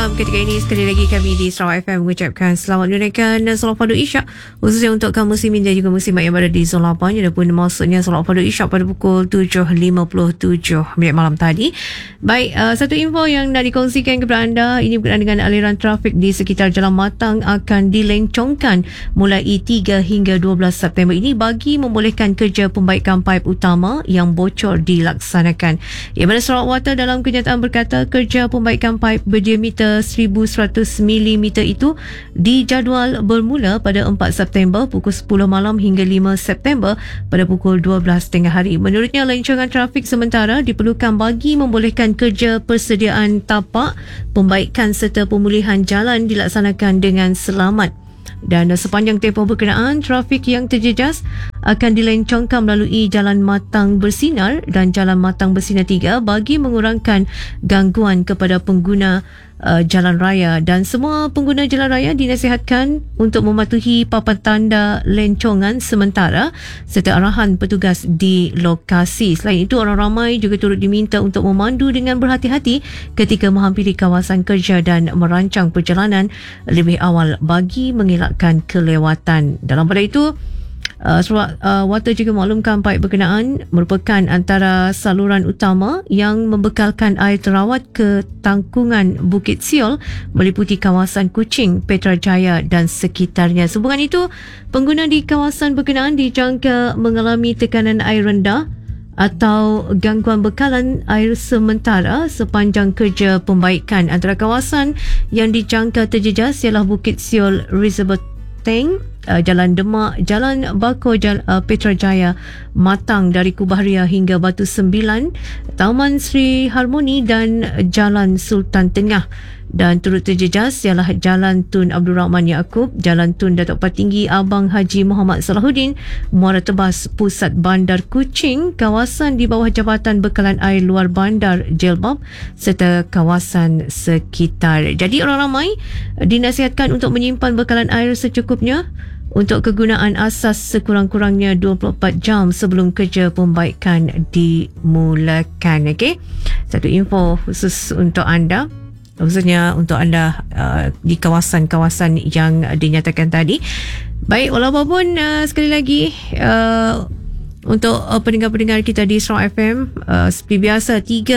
malam ketika ini sekali lagi kami di Sarawak FM mengucapkan selamat menunaikan solat fardu Isyak khususnya untuk kaum muslimin dan juga muslimat yang berada di zon 8. Ada pun maksudnya solat fardu Isyak pada pukul 7.57 malam tadi. Baik, satu info yang nak dikongsikan kepada anda, ini berkenaan dengan aliran trafik di sekitar Jalan Matang akan dilencongkan mulai 3 hingga 12 September ini bagi membolehkan kerja pembaikan paip utama yang bocor dilaksanakan. Yang mana Sarawak Water dalam kenyataan berkata kerja pembaikan paip berdiameter 1100 mm itu dijadual bermula pada 4 September pukul 10 malam hingga 5 September pada pukul 12 tengah hari. Menurutnya, lencongan trafik sementara diperlukan bagi membolehkan kerja persediaan tapak, pembaikan serta pemulihan jalan dilaksanakan dengan selamat. Dan sepanjang tempoh berkenaan, trafik yang terjejas akan dilencongkan melalui Jalan Matang Bersinar dan Jalan Matang Bersinar 3 bagi mengurangkan gangguan kepada pengguna jalan raya, dan semua pengguna jalan raya dinasihatkan untuk mematuhi papan tanda lencongan sementara serta arahan petugas di lokasi. Selain itu, orang ramai juga turut diminta untuk memandu dengan berhati-hati ketika menghampiri kawasan kerja dan merancang perjalanan lebih awal bagi mengelakkan kelewatan. Dalam pada itu, Sarawak Water juga maklumkan paip berkenaan merupakan antara saluran utama yang membekalkan air terawat ke tangkungan Bukit Siol meliputi kawasan Kuching, Petrajaya dan sekitarnya. Sehubungan itu, pengguna di kawasan berkenaan dijangka mengalami tekanan air rendah atau gangguan bekalan air sementara sepanjang kerja pembaikan. Antara kawasan yang dijangka terjejas ialah Bukit Siol Reservoir Tank, Jalan Demak, Jalan Bakor, Petrajaya, Matang dari Kubahria hingga Batu Sembilan, Taman Sri Harmoni dan Jalan Sultan Tengah. Dan turut terjejas ialah Jalan Tun Abdul Rahman Yaakob, Jalan Tun Datuk Patinggi Abang Haji Muhammad Salahuddin, Muara Tebas Pusat Bandar Kuching, kawasan di bawah Jabatan Bekalan Air Luar Bandar Jelbab serta kawasan sekitar. Jadi orang ramai dinasihatkan untuk menyimpan bekalan air secukupnya untuk kegunaan asas sekurang-kurangnya 24 jam sebelum kerja pembaikan dimulakan. Okey, satu info khusus untuk anda, khususnya untuk anda di kawasan-kawasan yang dinyatakan tadi. Baik, walaupun sekali lagi untuk pendengar-pendengar kita di Sarawak FM, seperti biasa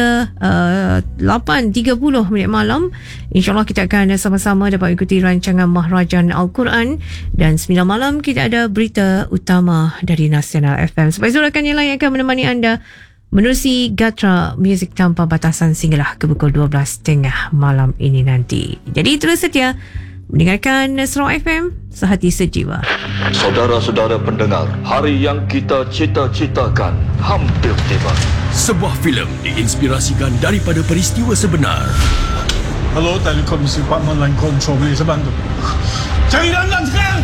8.30 malam, InsyaAllah kita akan sama-sama dapat ikuti rancangan Mahrajan Al-Quran, dan 9 malam kita ada berita utama dari Nasional FM. Sebab itu rakan yang lain akan menemani anda menerusi Gatra Muzik Tanpa Batasan sehinggalah ke pukul 12.30 malam ini nanti. Jadi terus setia mendengarkan Sarawak FM, sehati sejiwa. Saudara-saudara pendengar, hari yang kita cita-citakan hampir tiba. Sebuah filem diinspirasikan daripada peristiwa sebenar. Hello, Telekomisi Department Line Control, boleh saya bantu? Cari dalam sekarang!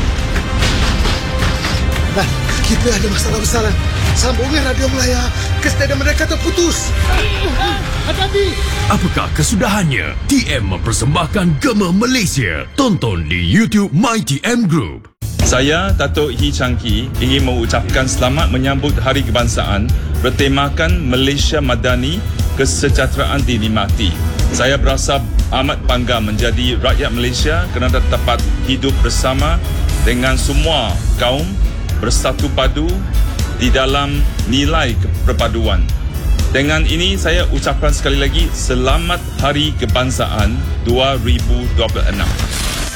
Nah, kita ada masalah besar. Sambungan radio Melaya ke stadium mereka terputus. Hati-hati. Apakah kesudahannya? TM mempersembahkan Gema Malaysia. Tonton di YouTube MyTM Group. Saya, Datuk Hee Chang Kee, ingin mengucapkan selamat menyambut Hari Kebangsaan bertemakan Malaysia Madani, kesejahteraan dinikmati. Saya berasa amat bangga menjadi rakyat Malaysia kerana dapat hidup bersama dengan semua kaum bersatu padu di dalam nilai perpaduan. Dengan ini saya ucapkan sekali lagi selamat Hari Kebangsaan 2026.